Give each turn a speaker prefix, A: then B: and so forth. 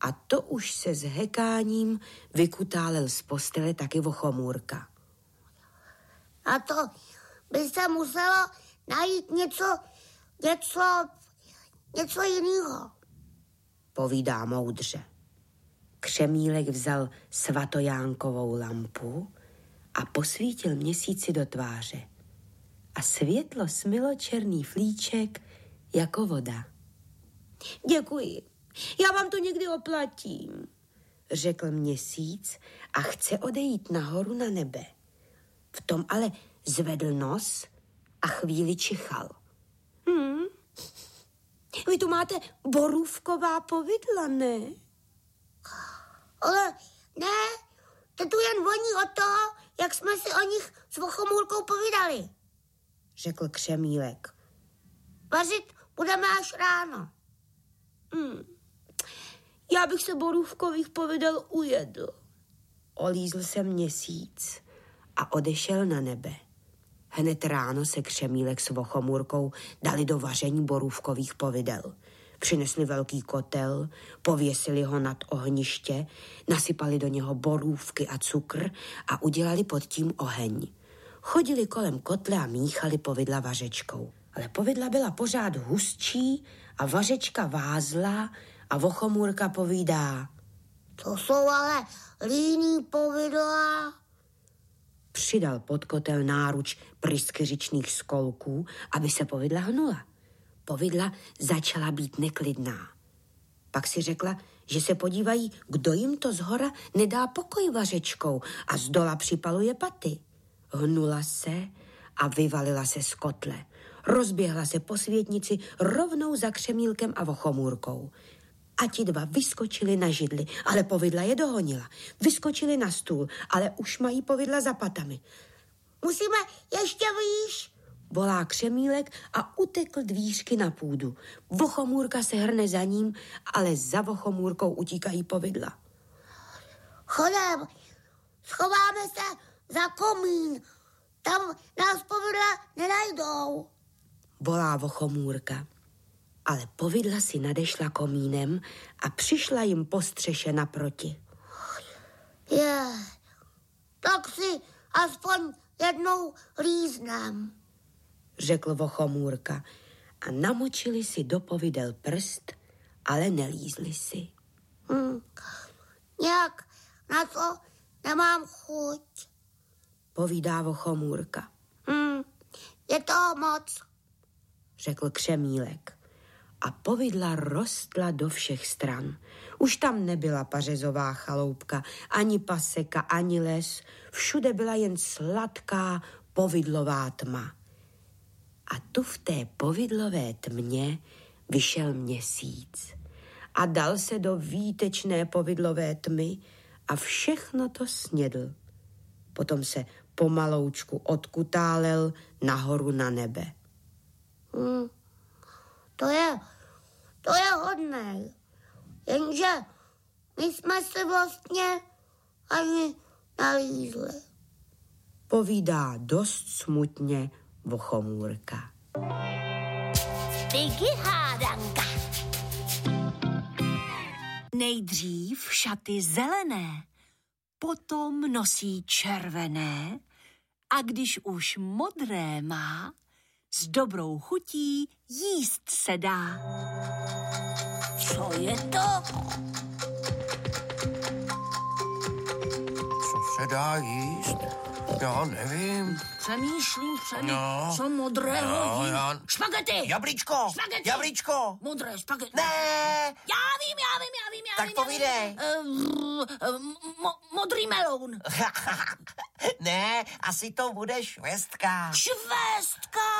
A: A to už se s hekáním vykutálel z postele taky Vochomůrka.
B: A to by se muselo najít něco jiného,
A: povídá moudře. Křemílek vzal svatojánkovou lampu a posvítil Měsíci do tváře. A světlo smylo černý flíček jako voda. Děkuji, já vám to někdy oplatím, řekl Měsíc a chce odejít nahoru na nebe. V tom ale zvedl nos a chvíli čichal. Vy tu máte borůvková povidla, ne?
B: Ale ne, to tu jen voní od toho, jak jsme si o nich s Vochomůrkou povídali,
A: řekl Křemílek.
B: Vařit budeme až ráno.
A: Já bych se borůvkových povidel ujedl. Olízl se Měsíc a odešel na nebe. Hned ráno se Křemílek s Vochomůrkou dali do vaření borůvkových povidel. Přinesli velký kotel, pověsili ho nad ohniště, nasypali do něho borůvky a cukr a udělali pod tím oheň. Chodili kolem kotle a míchali povidla vařečkou. Ale povidla byla pořád hustší a vařečka vázla a Vochomůrka povídá.
B: To jsou ale líný povidla.
A: Přidal pod kotel náruč pryskyřičných skolků, aby se povidla hnula. Povidla začala být neklidná. Pak si řekla, že se podívají, kdo jim to zhora nedá pokoj vařečkou a zdola připaluje paty. Hnula se a vyvalila se z kotle. Rozběhla se po světnici rovnou za Křemílkem a Vochomůrkou. A ti dva vyskočili na židli, ale povidla je dohonila. Vyskočili na stůl, ale už mají povidla za patami.
B: Musíme ještě výš,
A: volá Křemílek a utekl dvířky na půdu. Vochomůrka se hrne za ním, ale za Vochomůrkou utíkají povidla.
B: Chodem, schováme se za komín, tam nás povidla nenajdou,
A: volá Vochomůrka. Ale povidla si nadešla komínem a přišla jim po střeše naproti.
B: Tak si aspoň jednou líznem,
A: řekl Vochomůrka a namočili si do povidel prst, ale nelízli si.
B: Nějak na to nemám chuť,
A: povídá Vochomůrka.
B: Je toho moc,
A: řekl Křemílek. A povidla rostla do všech stran. Už tam nebyla pařezová chaloupka, ani paseka, ani les. Všude byla jen sladká povidlová tma. A tu v té povidlové tmě vyšel Měsíc a dal se do výtečné povidlové tmy a všechno to snědl. Potom se pomaloučku odkutálel nahoru na nebe.
B: To je hodné, jenže my jsme si vlastně ani nalízli,
A: povídá dost smutně Vochomůrka.
C: Digihádanka. Nejdřív šaty zelené, potom nosí červené a když už modré má, s dobrou chutí jíst se dá. Co je to?
D: Co se dá jíst? Já nevím.
C: Přemýšlím,
D: No.
C: co modrého jí? Špagety!
D: Jablíčko!
C: Špagety!
D: Jablíčko!
C: Modré špagety.
D: Ne!
C: Já vím.
D: Tak povídej.
C: Modrý meloun.
D: Ne, asi to bude švestka.
C: Švestka!